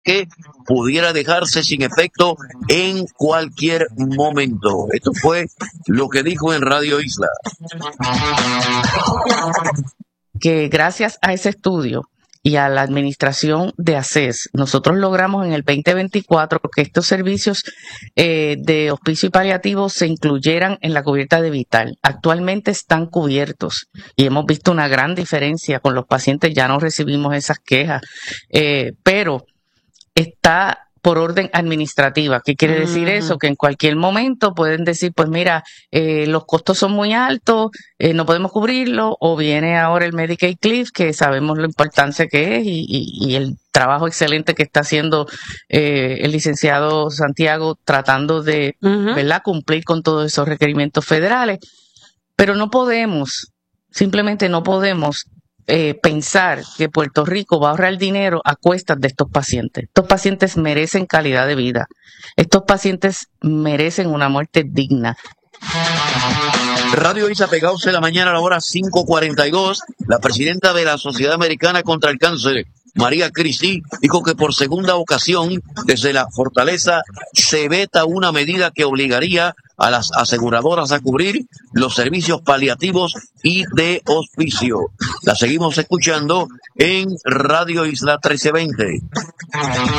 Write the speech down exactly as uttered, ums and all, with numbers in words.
que pudiera dejarse sin efecto en cualquier momento. Esto fue lo que dijo en Radio Isla. Que gracias a ese estudio y a la administración de ACES, nosotros logramos en el veinte veinticuatro que estos servicios eh, de hospicio y paliativo se incluyeran en la cubierta de Vital. Actualmente están cubiertos y hemos visto una gran diferencia con los pacientes, ya no recibimos esas quejas, eh, pero está por orden administrativa. ¿Qué quiere decir uh-huh. eso? Que en cualquier momento pueden decir, pues mira, eh, los costos son muy altos, eh, no podemos cubrirlo, o viene ahora el Medicaid Cliff, que sabemos la importancia que es y, y, y el trabajo excelente que está haciendo eh, el licenciado Santiago tratando de uh-huh. ¿verdad? cumplir con todos esos requerimientos federales. Pero no podemos, simplemente no podemos Eh, pensar que Puerto Rico va a ahorrar dinero a cuestas de estos pacientes. Estos pacientes merecen calidad de vida. Estos pacientes merecen una muerte digna. Radio Isla Pegados en la mañana a la hora cinco cuarenta y dos. La presidenta de la Sociedad Americana contra el Cáncer, María Cristi, dijo que por segunda ocasión desde la Fortaleza se veta una medida que obligaría a las aseguradoras a cubrir los servicios paliativos y de hospicio. La seguimos escuchando en Radio Isla trece veinte.